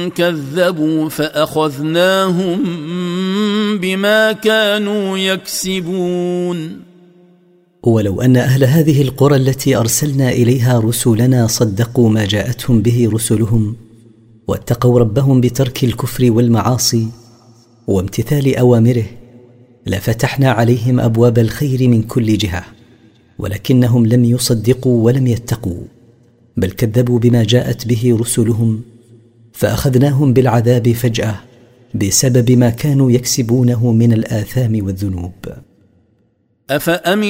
كذبوا فأخذناهم بما كانوا يكسبون. ولو أن أهل هذه القرى التي أرسلنا إليها رسلنا صدقوا ما جاءتهم به رسلهم واتقوا ربهم بترك الكفر والمعاصي وامتثال أوامره لفتحنا عليهم أبواب الخير من كل جهة، ولكنهم لم يصدقوا ولم يتقوا، بل كذبوا بما جاءت به رسلهم، فأخذناهم بالعذاب فجأة بسبب ما كانوا يكسبونه من الآثام والذنوب.